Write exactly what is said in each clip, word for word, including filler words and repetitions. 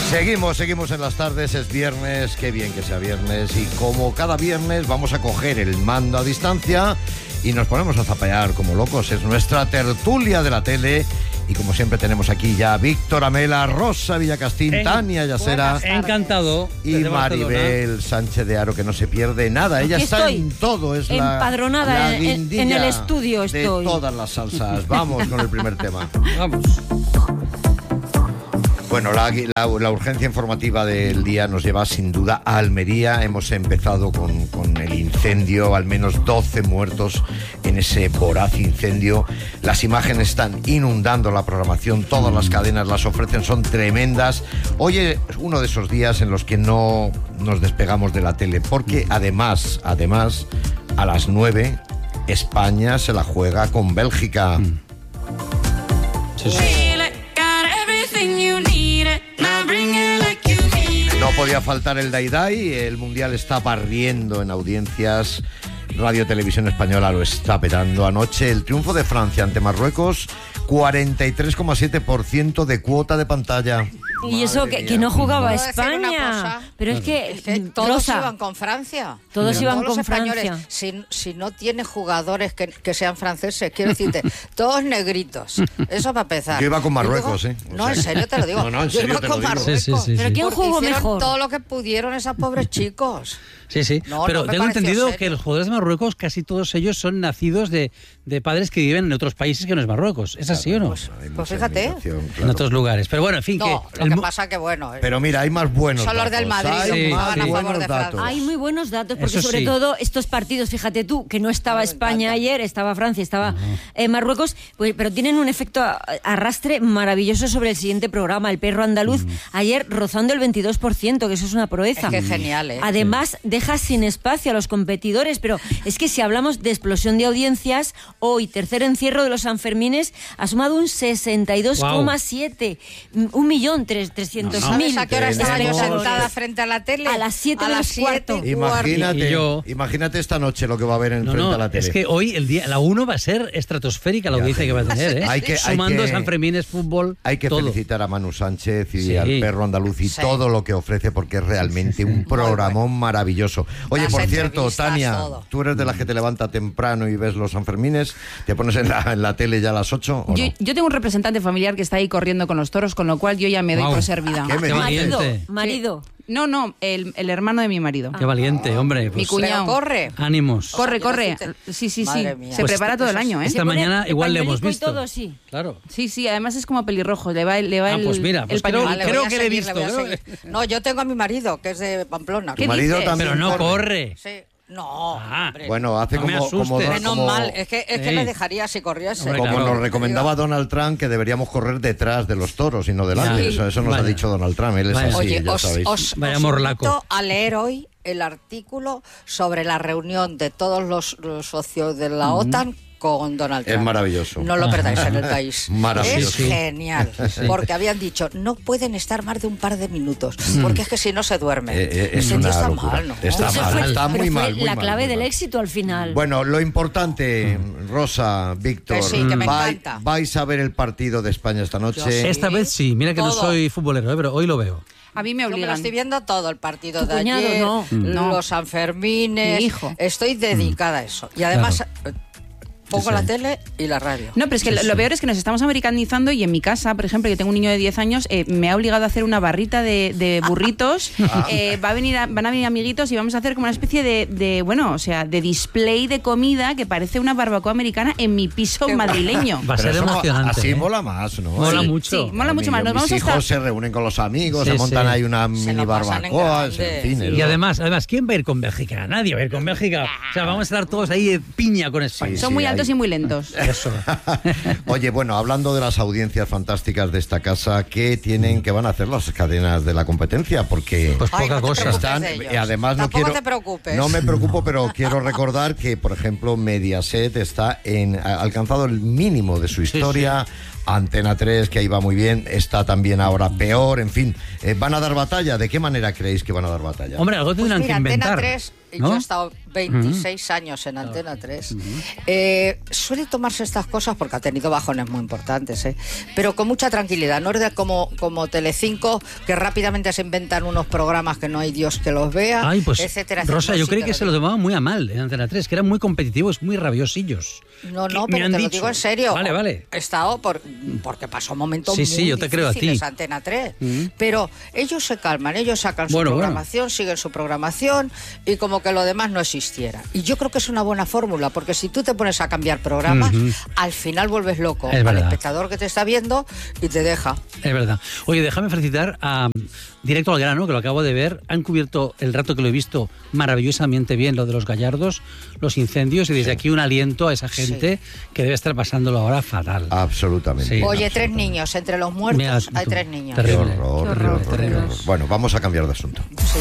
Seguimos, seguimos en las tardes, es viernes, qué bien que sea viernes, y como cada viernes vamos a coger el mando a distancia y nos ponemos a zapear como locos. Es nuestra tertulia de la tele y como siempre tenemos aquí ya a Víctor Amela, Rosa Villacastín, en, Tania Yasera, encantado, y Maribel Sánchez de Aro, que no se pierde nada. Ella está en todo, es empadronada la, la en, en el estudio estoy. De todas las salsas. Vamos con el primer tema. Vamos. Bueno, la, la, la urgencia informativa del día nos lleva sin duda a Almería. Hemos empezado con, con el incendio, al menos doce muertos en ese voraz incendio. Las imágenes están inundando la programación, todas las cadenas las ofrecen, son tremendas. Hoy es uno de esos días en los que no nos despegamos de la tele, porque además, además, a las nueve, España se la juega con Bélgica. Sí, sí. No podía faltar el Dai Dai, el Mundial está barriendo en audiencias, Radio Televisión Española lo está petando. Anoche el triunfo de Francia ante Marruecos, cuarenta y tres coma siete por ciento de cuota de pantalla. Y eso que, que no jugaba España. Pero es que, es que todos Rosa, iban con Francia. Todos Pero iban todos con los españoles, Francia. Si, si no tiene jugadores que, que sean franceses, quiero decirte, todos negritos. Eso para empezar. Yo iba con Marruecos, digo, ¿eh? O no, sea, en serio te lo digo. No, no, en Yo serio iba te lo con digo. Marruecos. Sí, sí, sí, Pero sí. ¿quién Porque jugó hicieron mejor? todo lo que pudieron esos pobres chicos. Sí, sí, No, pero no me tengo pareció entendido serio. que los jugadores de Marruecos, casi todos ellos son nacidos de, de padres que viven en otros países que no es Marruecos. ¿Es así o no? Pues, Hay pues mucha fíjate. inmigración, En claro. otros lugares. Pero bueno, en fin, No, que... lo el que mu- pasa que bueno. Pero mira, hay más buenos Son los datos. del Madrid, Hay sí, más sí. a favor buenos de datos. Francia. Hay muy buenos datos, porque Eso sobre sí. todo estos partidos, fíjate tú, que no estaba A mí me España encanta. ayer, estaba Francia, estaba eh, Marruecos, pues, pero tienen un efecto a- arrastre maravilloso sobre el siguiente programa, el perro andaluz, ayer rozando el veintidós por ciento, que eso es una proeza. Es que genial, ¿eh? Además, deja sin espacio a los competidores, pero es que si hablamos de explosión de audiencias, hoy, tercer encierro de los Sanfermines, ha sumado un sesenta y dos coma siete, un millón trescientos No, no. mil. ¿Sabes a qué hora estaba yo Tenemos- sentada frente a la tele? A las siete A menos las siete cuarto. y cuarto. Imagínate, Y yo- imagínate esta noche lo que va a haber en No, frente no, a la tele. es que hoy el día, la uno va a ser estratosférica la Ya audiencia te que va a digo. tener, ¿eh? Hay que- hay Sumando que- San Fermines, fútbol, Hay que todo. felicitar a Manu Sánchez y Sí. al perro andaluz y Sí. todo lo que ofrece, porque es realmente un programón maravilloso. Oye, Las por cierto, entrevistas, Tania, todo. tú eres de las que te levanta temprano y ves los Sanfermines, te pones en la, en la tele ya a las ocho, ¿o Yo, no? yo tengo un representante familiar que está ahí corriendo con los toros, con lo cual yo ya me doy Guau. por servida. ¿Qué me Qué dices? Marido, valiente. marido. No, no, el, el hermano de mi marido. Qué valiente, hombre. Mi Pues, cuñado. Pero corre. ánimos. Corre, quiero corre. decirte- Sí, sí, sí. Madre mía. Se Pues prepara todo el año, ¿eh? Esta Se pone mañana de igual le hemos pañuelico y visto. todo, sí. Claro. Sí, sí, además es como pelirrojo, le va, le va Ah, el, pues mira, el pues creo- pañuelo. Vale, creo voy a que le he seguir, visto, voy a creo seguir. que- No, yo tengo a mi marido, que es de Pamplona. ¿Qué Tu marido dices? también Pero no corre. corre. Sí. No, Ah, hombre. Bueno, hace No me como, como, asustes. Menos como- mal, es que, es que Sí. le dejaría si corriese. Hombre, como claro. nos recomendaba Donald Trump, que deberíamos correr detrás de los toros y no delante. Ya. Eso, eso nos Vaya. ha dicho Donald Trump. Él es Vaya. así, Oye, ya os, sabéis. os, Vaya os morlaco. invito a leer hoy el artículo sobre la reunión de todos los, los socios de la OTAN con Donald Trump. Es maravilloso. No lo perdáis en el país. Maravilloso. Es Sí, sí. genial. Porque habían dicho, no pueden estar más de un par de minutos, porque es que si no se duermen. Eh, eh, es Ese una tío está locura. mal, ¿no? Está Eso mal, fue- está pero muy fue mal, muy la mal, clave muy del mal. éxito al final. Bueno, lo importante, Rosa, Víctor, Que sí, que me vai- encanta. vais a ver el partido de España esta noche. Yo sí. Esta vez sí, mira que no Todo. soy futbolero, ¿eh? Pero hoy lo veo. A mí me Yo me lo obligan. estoy viendo todo, el partido Tu de cuñado, ayer, no. No. los Sanfermines. Mi hijo. Estoy dedicada a eso. Y además eh, pongo la tele y la radio. No, pero es que lo, lo peor es que nos estamos americanizando y en mi casa, por ejemplo, yo tengo un niño de diez años, eh, me ha obligado a hacer una barrita de, de burritos. Eh, va a venir a- van a venir amiguitos y vamos a hacer como una especie de, de, bueno, o sea, de display de comida que parece una barbacoa americana en mi piso Qué madrileño. Va a Pero ser eso emocionante. Así ¿eh? mola más, ¿no? Mola Sí. mucho. Sí, mola mucho más. Nos Mis vamos a hijos estar... se reúnen con los amigos, Sí, se montan sí. ahí una Se mini lo pasan en barbacoa, grande. en fin. es Y lo- además, además, ¿quién va a ir con Bélgica? Nadie va a ir con Bélgica. O sea, vamos a estar todos ahí de piña con España. Sí, Son muy sí, altos hay- y muy lentos. Eso. Oye, bueno, hablando de las audiencias fantásticas de esta casa, ¿qué tienen, qué van a hacer las cadenas de la competencia? Porque Pues Ay, poca no te cosa. preocupes están, de ellos. y además no Tampoco quiero, te preocupes. no me preocupo, pero quiero recordar que, por ejemplo, Mediaset está en ha alcanzado el mínimo de su historia. Antena tres, que ahí va muy bien, está también ahora peor, en fin, eh, van a dar batalla. ¿De qué manera creéis que van a dar batalla? Hombre, algo Pues tendrán mira, que inventar. Antena tres ¿no? Yo he estado veintiséis uh-huh. años en Antena tres. Uh-huh. Eh, suele tomarse estas cosas porque ha tenido bajones muy importantes, ¿eh? Pero con mucha tranquilidad. No es como, como Telecinco, que rápidamente se inventan unos programas que no hay Dios que los vea, Ay, pues, etcétera. Rosa, yo sí creí que se lo tomaban muy a mal en Antena tres, que eran muy competitivos, muy rabiosillos. No, no, pero te dicho. lo digo en serio. Vale, vale. He estado por, porque pasó momentos sí, muy sí, yo te creo a ti. Antena tres. Uh-huh. Pero ellos se calman, ellos sacan bueno, su programación, bueno. siguen su programación y como que lo demás no existiera. Y yo creo que es una buena fórmula, porque si tú te pones a cambiar programas, uh-huh. al final vuelves loco es al verdad. espectador que te está viendo y te deja. Es verdad. Oye, déjame felicitar a Directo al Grano, que lo acabo de ver. Han cubierto el rato que lo he visto maravillosamente bien, lo de los gallardos, los incendios, y desde sí. aquí un aliento a esa gente sí. que debe estar pasándolo ahora fatal. Absolutamente. Sí, Oye, absolutamente. tres niños, entre los muertos Mira, hay tres niños. Terrible. Qué horror, qué horror, qué horror, qué horror. Bueno, vamos a cambiar de asunto. Sí.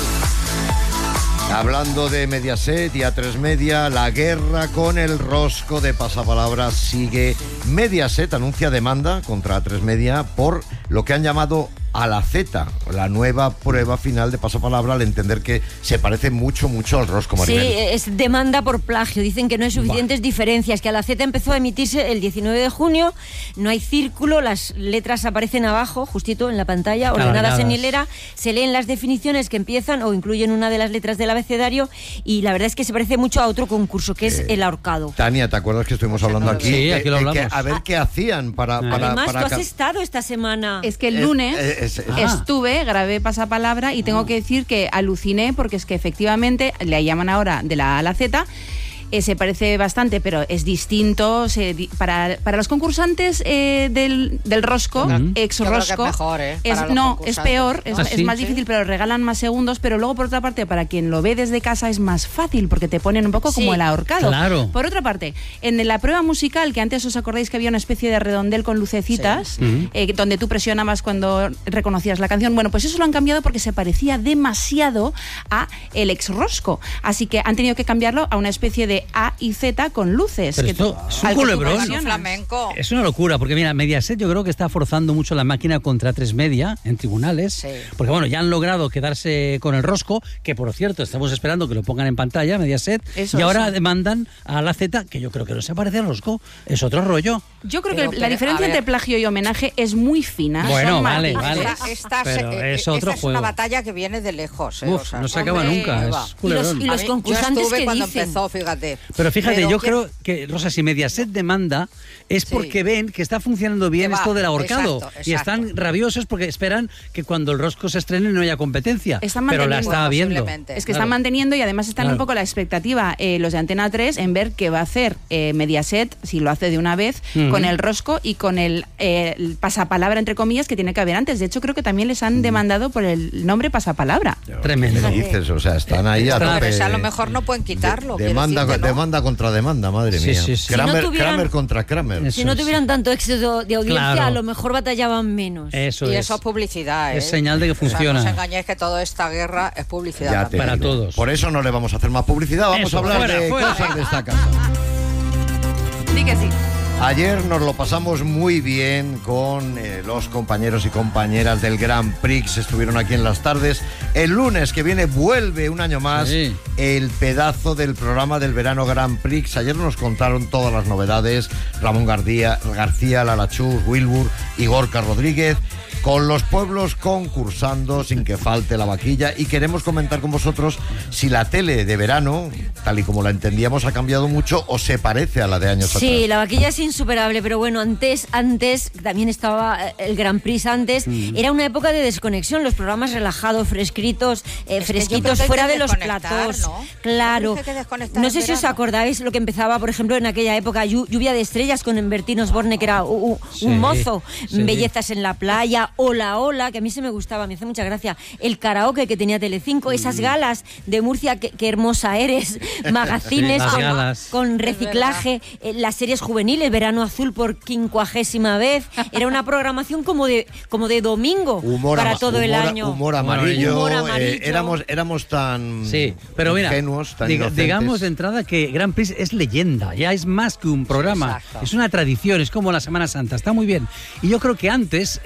Hablando de Mediaset y A tres Media, la guerra con el rosco de pasapalabra sigue. Mediaset anuncia demanda contra A tres Media por lo que han llamado a la Z, la nueva prueba final de pasapalabra, al entender que se parece mucho, mucho al rosco, Maribel. Sí, es demanda por plagio. Dicen que no hay suficientes bah. diferencias, que a la Z empezó a emitirse el diecinueve de junio, no hay círculo, las letras aparecen abajo, justito en la pantalla, ordenadas en hilera, se leen las definiciones que empiezan o incluyen una de las letras del abecedario, y la verdad es que se parece mucho a otro concurso, que es eh, el ahorcado. Tania, ¿te acuerdas que estuvimos hablando aquí? Sí, aquí lo hablamos. Que, a ver ah, qué hacían para... para Además, para tú has estado esta semana. Es que el lunes... Es, es, es, es, Estuve, grabé pasapalabra y tengo que decir que aluciné porque es que efectivamente le llaman ahora de la A a la Z. Eh, se parece bastante, pero es distinto. Se, para, para los concursantes eh, del, del rosco, uh-huh. ex-rosco, es mejor, ¿eh? es, no, es peor, es, ¿Ah, es sí? más difícil, pero regalan más segundos. Pero luego, por otra parte, para quien lo ve desde casa es más fácil, porque te ponen un poco sí, como el ahorcado. Claro. Por otra parte, en la prueba musical, que antes os acordáis que había una especie de redondel con lucecitas, sí. uh-huh. eh, donde tú presionabas cuando reconocías la canción, bueno, pues eso lo han cambiado porque se parecía demasiado a el ex-rosco. Así que han tenido que cambiarlo a una especie de A y Z con luces. Pero que esto es un culebrón. Flamenco. Es una locura, porque mira, Mediaset yo creo que está forzando mucho la máquina contra A tres Media en tribunales, sí. porque bueno, ya han logrado quedarse con el rosco, que por cierto, estamos esperando que lo pongan en pantalla, Mediaset, eso, y ahora eso. demandan a la Z, que yo creo que no se parece al rosco, es otro rollo. Yo creo pero, que pero, la diferencia entre plagio y homenaje es muy fina. Bueno, vale, vale. Esta, esta, pero eh, es esta otro es juego. una batalla que viene de lejos. Eh, Uf, o sea, no se acaba hombre, nunca, es y los, y los mí, concursantes yo estuve que cuando dicen. empezó, fíjate. Pero fíjate, pero yo que... creo que, Rosa, si Mediaset demanda es sí. porque ven que está funcionando bien va, esto del ahorcado. exacto, exacto. Y están rabiosos porque esperan que cuando el rosco se estrene no haya competencia. Están pero la está viendo. Es que claro. están manteniendo y además están claro. un poco la expectativa, eh, los de Antena tres, en ver qué va a hacer eh, Mediaset, si lo hace de una vez, uh-huh. con el rosco y con el, eh, el pasapalabra, entre comillas, que tiene que haber antes. De hecho, creo que también les han uh-huh. demandado por el nombre pasapalabra. Tremendo. ¿Qué dices? O sea, están ahí a tope. Pero si a lo mejor no pueden quitarlo. De, demanda, decirte, ¿no? demanda contra demanda, madre sí, mía. Sí, sí. Kramer, Si no tuvieran, Kramer contra Kramer. Si no tuvieran sí. tanto éxito de audiencia, claro. a lo mejor batallaban menos. Eso y es. eso es publicidad, ¿eh? Es señal de que funciona. O sea, no os engañéis que toda esta guerra es publicidad Ya también. Para digo. todos. Por eso no le vamos a hacer más publicidad, vamos eso, a hablar fuera, de fuera. cosas de esta casa. Sí que sí. Ayer nos lo pasamos muy bien con eh, los compañeros y compañeras del Grand Prix, estuvieron aquí en las tardes. El lunes que viene vuelve un año más sí. el pedazo del programa del verano Grand Prix. Ayer nos contaron todas las novedades, Ramón García, García Lala Chus, Wilbur y Gorka Rodríguez, con los pueblos concursando sin que falte la vaquilla, y queremos comentar con vosotros si la tele de verano, tal y como la entendíamos, ha cambiado mucho o se parece a la de años sí, atrás. Sí, la vaquilla es insuperable, pero bueno, antes, antes también estaba el Grand Prix antes, mm. era una época de desconexión, los programas relajados, fresquitos, eh, fresquitos, fuera de los platós. ¿No? Claro. No sé si os acordáis lo que empezaba, por ejemplo, en aquella época, Lluvia de Estrellas con Bertín Osborne, que era uh, uh, sí, un mozo, sí. Bellezas en la playa, Hola Hola, que a mí se me gustaba, me hace mucha gracia, el karaoke que tenía Telecinco, mm. esas galas de Murcia, qué, qué hermosa eres, magazines sí, con, con reciclaje, eh, las series juveniles, Verano Azul por quincuagésima vez, era una programación como de como de domingo humor para ama, todo humor, el año. Humor amarillo, humor amarillo. Eh, éramos, éramos tan sí, pero mira, ingenuos, tan diga, inocentes. Digamos de entrada que Grand Prix es leyenda, ya es más que un programa, Exacto. es una tradición, es como la Semana Santa, está muy bien. Y yo creo que antes, en verano,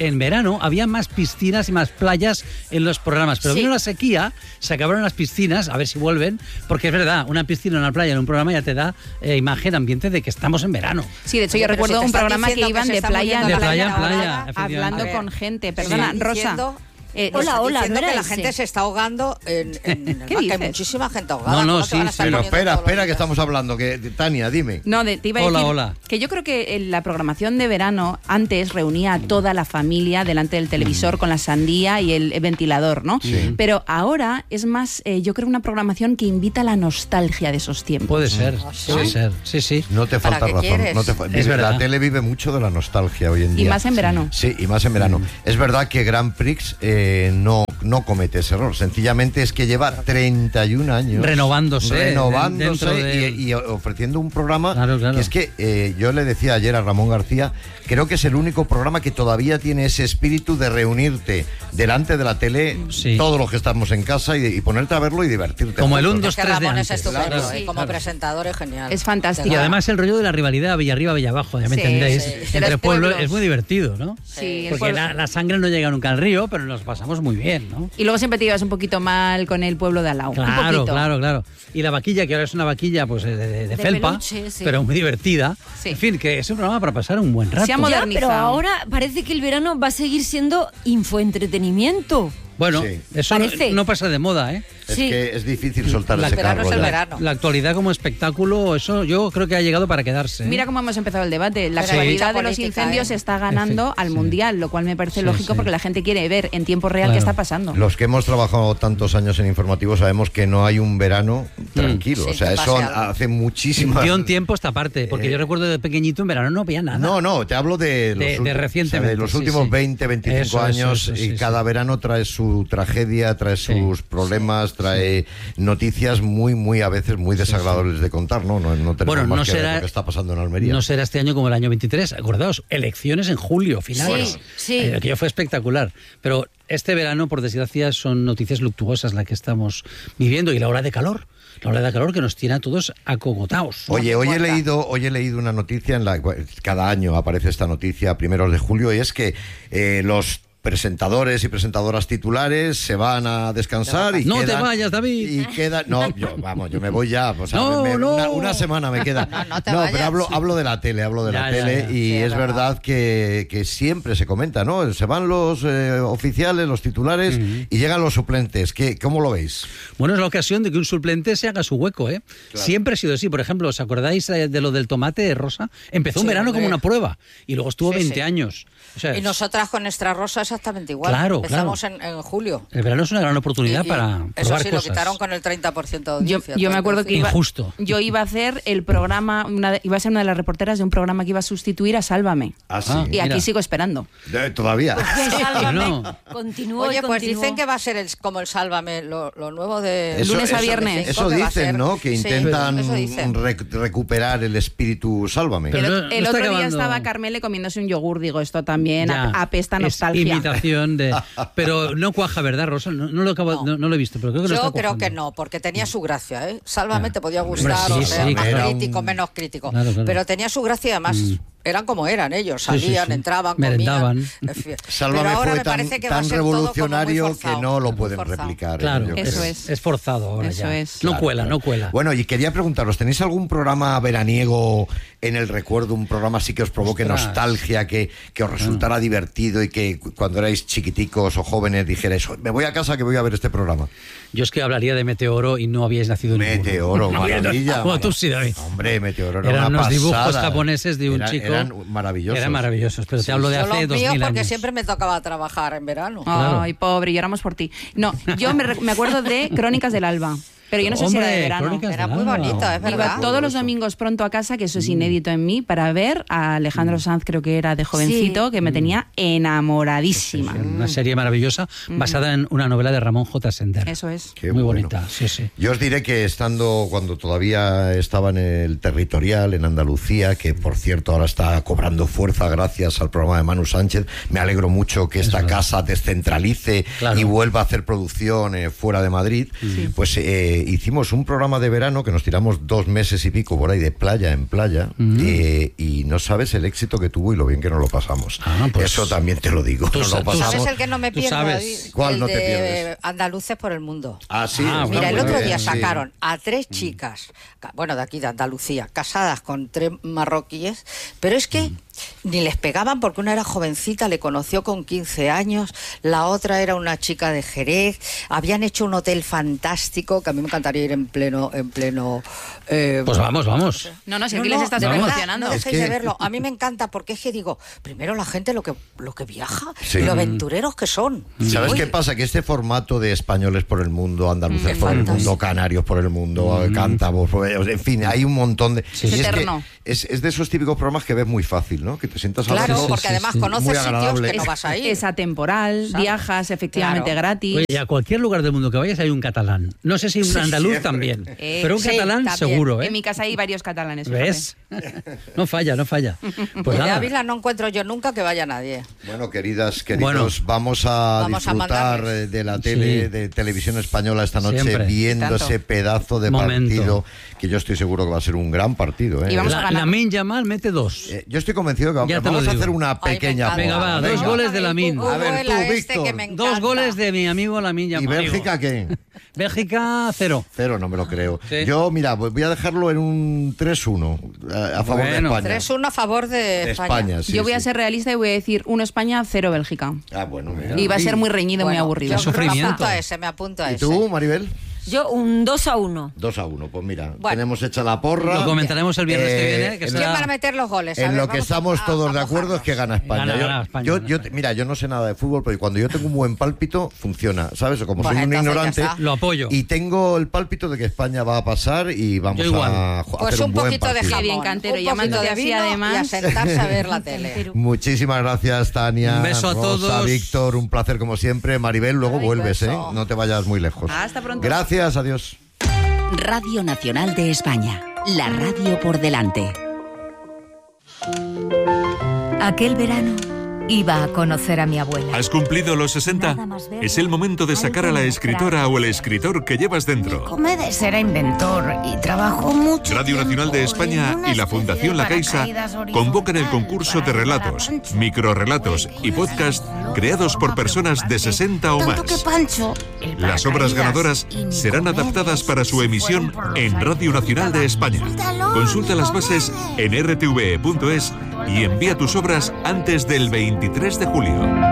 verano había más piscinas y más playas en los programas, pero Sí. vino la sequía, se acabaron las piscinas, a ver si vuelven, porque es verdad, una piscina, una playa en un programa ya te da eh, imagen, ambiente de que estamos en verano. Sí, de hecho Oye, yo pero recuerdo si te un están programa que diciendo que iban se de está playa en muriendo De playa en playa, playa, ahora, efectivamente. hablando A ver, con gente. te Perdona, estoy Rosa. diciendo- eh, Nos Hola, está hola, diciendo no era que la ese. gente se está ahogando en, en el mar, ¿Qué que hay dices? muchísima gente ahogada. No, no, ¿Cómo te van a sí, estar sí. Pero poniendo espera, todos los espera, que días? estamos hablando. Que, Tania, dime. No, de, te iba a Hola, decir hola. que yo creo que eh, la programación de verano antes reunía a toda la familia delante del televisor con la sandía y el, el ventilador, ¿no? Sí. Pero ahora es más, eh, yo creo, una programación que invita a la nostalgia de esos tiempos. Puede ser, ¿sí? puede ser, sí, sí. No te ¿Para falta qué razón. quieres? No te fa- Es vive- verdad. la tele vive mucho de la nostalgia hoy en Y día. más en verano. Sí, y más en verano. Es verdad que Grand Prix eh, no, no comete ese error. Sencillamente es que lleva treinta y un años Renovándose, renovándose dentro de- y, y ofreciendo un programa. Claro, claro. Que es que eh, yo le decía ayer a Ramón García, creo que es el único programa que todavía tiene ese espíritu de reunirte delante de la tele, Sí. todos los que estamos en casa y, y ponerte a verlo y divertirte. Como el juntos. un, dos, Es que tres de Ramón es antes. estupendo, Claro, y sí, como claro. presentador es genial. Es fantástico. Y además el rollo de la rivalidad Villa arriba, Villa abajo, ya me Sí, entendéis, sí. De entre los pueblos pueblos. es muy divertido, ¿no? Sí, el Porque pueblo- la, la sangre no llega nunca al río, pero nos pasamos muy bien, ¿no? Y luego siempre te ibas un poquito mal con el pueblo de al lado. un Claro, poquito. claro, claro. Y la vaquilla, que ahora es una vaquilla pues de, de- de felpa, peluche, sí. pero muy divertida. Sí. En fin, que es un programa para pasar un buen rato. Se ha Ya, modernizado. pero ahora parece que el verano va a seguir siendo infoentretenimiento. Bueno, Sí. eso no, Parece. no pasa de moda, ¿eh? Es Sí. que es difícil soltar La- ese el verano carro es el ya. verano. La actualidad como espectáculo, eso yo creo que ha llegado para quedarse. ¿eh? Mira cómo hemos empezado el debate. La Pero hay actualidad mucha de los política, incendios ¿eh? está ganando al Sí. mundial, lo cual me parece Sí, lógico sí. porque la gente quiere ver en tiempo real Claro. qué está pasando. Los que hemos trabajado tantos años en informativo sabemos que no hay un verano tranquilo. Sí, o sea, que eso pase algo. hace muchísimas... Dio un tiempo esta parte, porque Eh, yo recuerdo de pequeñito en verano no veía nada. No, no, te hablo de los, De- de ulti- recientemente, o sea, de los sí, últimos sí. veinte, veinticinco Eso, eso, años eso, sí, y sí. cada verano trae su tragedia, trae Sí. sus problemas, trae noticias muy, muy a veces muy desagradables de contar, ¿no? No, no tenemos Bueno, más no que ver será- lo que está pasando en Almería. No será este año como el año veintitrés. Acordaos, elecciones en julio, finales. Sí, sí. Eh, aquello fue espectacular. Pero este verano, por desgracia, son noticias luctuosas las que estamos viviendo. Y la ola de calor. La ola de calor que nos tiene a todos acogotados. Oye, hoy he importa. leído, hoy he leído una noticia en la cual cada año aparece esta noticia a primeros de julio y es que eh, los presentadores y presentadoras titulares se van a descansar y No te quedan- vayas, David. y queda no yo vamos yo me voy ya o sea, No, me- no. Una, una semana me queda No, no te pero vayas. hablo hablo de la tele hablo de Ya, la ya, tele ya. y Sí, es es verdad, verdad. que, que siempre se comenta, ¿no? Se van los eh, oficiales, los titulares y llegan los suplentes. ¿Qué, ¿Cómo lo veis? Bueno, es la ocasión de que un suplente se haga su hueco, ¿eh? Siempre ha sido así. Por ejemplo, ¿os acordáis eh, de lo del tomate rosa? Empezó un Sí, verano hombre. como una prueba y luego estuvo Sí, veinte sí. años. O sea, Y nosotras con Extra Rosa exactamente igual. Claro, Empezamos en, en julio. el verano es una gran oportunidad Y- y para eso probar sí, lo cosas. quitaron con el treinta por ciento de Yo, audiencia. yo me todo acuerdo el que iba, Injusto. yo iba a hacer el programa, una de- iba a ser una de las reporteras de un programa que iba a sustituir a Sálvame. Ah, sí. Ah, Y Mira. aquí sigo esperando. Eh, Todavía. Sálvame. no. Continuó Oye, y pues continuó. dicen que va a ser el, como el Sálvame, lo, lo nuevo de Eso- lunes a eso- viernes. Eso que va a dicen, ser. ¿no? Que Sí, intentan eso dicen. rec- recuperar el espíritu Sálvame. Pero El, no- ot- no el está otro día acabando- estaba Carmele comiéndose un yogur, digo, esto también Ya, ap- apesta es nostalgia. imitación de... Pero no cuaja, ¿verdad, Rosa? No, no lo, acabo, No. no, no lo he visto, pero creo que lo Yo está creo que cuajando. no, porque tenía su gracia, ¿eh? Sálvame Ah. te podía Hombre, gustar, sí, o sea, sí, más claro. crítico, menos crítico. Claro, claro. Pero tenía su gracia y además eran como eran ellos, Sí, sí, salían, sí. entraban, Merendaban. comían. En fin. Sálvame Pero ahora fue me tan, parece que va a tan ser todo como muy revolucionario forzado, que no lo muy pueden forzado. replicar. ¿eh? Claro, Yo Eso creo. es. Es forzado ahora Eso ya. es. No Claro, cuela, claro. no cuela. Bueno, y quería preguntaros, ¿tenéis algún programa veraniego en el recuerdo, un programa así que os provoque Ostras. nostalgia, que, que os resultara divertido y que cu- cuando erais chiquiticos o jóvenes dijerais, "Oh, me voy a casa que voy a ver este programa"? Yo es que hablaría de Meteoro y no habíais nacido ninguno. Meteoro, maravilla. Como tú sí, David. Hombre, Meteoro era Eran una unos dibujos pasada. japoneses de un Era- chico. Eran maravillosos. Eran maravillosos, pero te hablo de Yo hace los dos míos mil porque años. siempre me tocaba trabajar en verano. Claro. Ay, pobre, lloramos por ti. No, yo me, re- me acuerdo de Crónicas del Alba, pero yo no sé si era de Hombre, verano. Crónicas Era del muy Alba. bonito, es verdad. Iba todos los domingos pronto a casa, que eso es inédito en mí, para ver a Alejandro Sanz, creo que era de jovencito, Sí. que me tenía enamoradísima. Una serie maravillosa basada en una novela de Ramón J. Sender. Eso es. Qué Muy bueno. bonita, sí, sí. Yo os diré que estando cuando todavía estaba en el territorial, en Andalucía, que por cierto ahora está cobrando fuerza gracias al programa de Manu Sánchez, me alegro mucho que Es esta verdad. casa descentralice Claro. y vuelva a hacer producción eh, fuera de Madrid, pues eh, eh, hicimos un programa de verano que nos tiramos dos meses y pico por ahí de playa en playa, mm. eh, y no sabes el éxito que tuvo y lo bien que nos lo pasamos. Ah, pues, eso también te lo digo. Nos lo pasamos. ¿Sabes el que no me pierdo? ¿Sabes? ¿Cuál el no te de pierdes? Andaluces por el mundo. Ah, sí. Ah, Mira, el otro bien, día sí. sacaron a tres chicas, bueno, de aquí de Andalucía, casadas con tres marroquíes, pero es que ni les pegaban porque una era jovencita, le conoció con quince años, la otra era una chica de Jerez, habían hecho un hotel fantástico, que a mí me encantaría ir en pleno... En pleno eh, pues vamos, vamos. No, no, si no, aquí no, les estás de verdad, promocionando. no Es dejéis que- de verlo. A mí me encanta porque es que digo, primero la gente lo que lo que viaja Sí. y lo aventureros que son. ¿Sabes Uy, qué pasa? Que este formato de españoles por el mundo, andaluces Mm, por el fantástico. mundo, canarios por el mundo, cántabros, por- en fin, hay un montón de... Sí. y Es es, que eterno. es, es de esos típicos programas que ves muy fácil, ¿no? Que te sientas a Claro, verlo. porque sí, además sí. conoces Muy sitios agradable. que no vas a ir. Es atemporal, ¿Sabes? viajas efectivamente Claro. gratis. Oye, y a cualquier lugar del mundo que vayas hay un catalán. No sé si un Sí, andaluz siempre. también, Eh, pero un sí, catalán también. seguro, ¿eh? En mi casa hay varios catalanes. fíjate. ¿Ves? No falla, no falla. Pues de nada. Ávila no encuentro yo nunca que vaya nadie. Bueno, queridas, queridos, Bueno. vamos a Vamos a disfrutar mandarles. eh, de la tele, Sí. de televisión española esta noche, Siempre. viendo Tanto. ese pedazo de Momento. partido, que yo estoy seguro que va a ser un gran partido. ¿eh? Y vamos a La, ganar. Lamin Yamal mete dos. Eh, yo estoy convencido que vamos, Ya te lo vamos a digo. hacer una Ay, me pequeña encanta. Venga, va, boda. dos Venga. goles de Lamine. A ver, Hugo, tú, este Víctor. que me Dos encanta. goles de mi amigo Lamin ¿Y Yamal. Bélgica qué? Bélgica, cero. Cero, no me lo creo. Sí. Yo, mira, voy a dejarlo en un tres uno a, a favor Bueno. de España. tres uno a favor de, De España. España, sí, Yo voy a sí. ser realista y voy a decir uno España, cero Bélgica. Ah, bueno, mira. Y va a ser muy ¿Y reñido, muy Bueno, aburrido. yo Qué sufrimiento. Me apunto a ese, me apunto a ese. tú, Maribel? Yo un dos a uno. Dos a uno, pues mira, Bueno. tenemos hecha la porra. Lo comentaremos el viernes que Eh, viene. Que en será- ¿Quién van a meter los goles? A En ver, lo que vamos estamos a- todos a de acuerdo es que gana España. Gana, yo, gana España, yo- gana yo- España. mira, yo no sé nada de fútbol, pero cuando yo tengo un buen pálpito, funciona, ¿sabes? O como Pues soy un entonces ya ignorante, está. Lo apoyo. y tengo el pálpito de que España va a pasar y vamos Yo igual. a ju- Pues hacer un un buen poquito de partido. jamón, Qué bien, Cantero, un llamándote poquito de así, vino además. y a sentarse a ver la tele. Muchísimas gracias, Tania. Un beso a Rosa, todos. Víctor, un placer como siempre. Maribel, luego Ay, vuelves, ¿eh? beso. No te vayas muy lejos. Hasta pronto. Gracias, adiós. Radio Nacional de España, la radio por delante. Aquel verano iba a conocer a mi abuela. ¿Has cumplido los sesenta? Es el momento de sacar a la escritora o el escritor que llevas dentro. Comedes era inventor y trabajó mucho. Radio Nacional de tiempo España en una y la especie Fundación de La Caixa paracaídas convocan el horizontal concurso de para relatos, ayudar a Pancho. microrelatos y podcast creados por personas de sesenta o Tanto que más. Pancho, el Las obras paracaídas ganadoras y Nicomedes serán adaptadas para su se emisión fueron por los en aires Radio Nacional de y España. Suéltalo, Consulta las bases Nicomedes. en r t v e punto es y envía tus obras antes del veintitrés de julio.